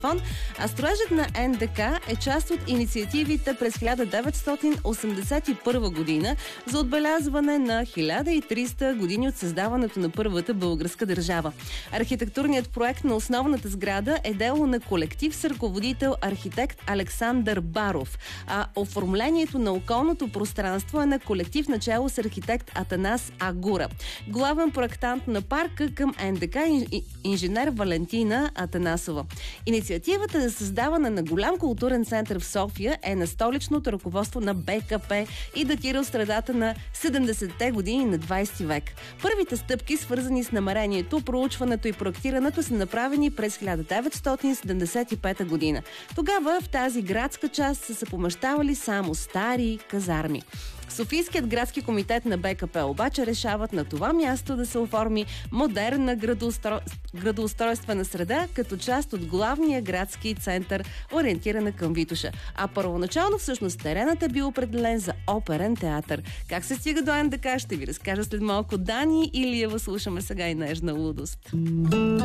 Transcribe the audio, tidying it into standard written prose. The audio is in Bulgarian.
А строежът на НДК е част от инициативите през 1981 година за отбелязване на 1300 години от създаването на първата българска държава. Архитектурният проект на основната сграда е дело на колектив с ръководител архитект Александър Баров, а оформлението на околното пространство е на колектив начало с архитект Атанас Агура. Главен проектант на парка към НДК инженер Валентина Атанасова. Инициативата за създаване на голям културен център в София е на столичното ръководство на БКП и датира от средата на 70-те години на 20 век. Първите стъпки, свързани с намерението, проучването и проектирането, са направени през 1975 година. Тогава в тази градска част са се помещавали само стари казарми. Софийският градски комитет на БКП обаче решават на това място да се оформи модерна градоустройствена среда като част от главния градски център, ориентирана към Витоша. А първоначално всъщност теренът е бил определен за оперен театър. Как се стига до НДК, ще ви разкажа след малко. Дани Илиева, слушаме сега и Нежна лудост.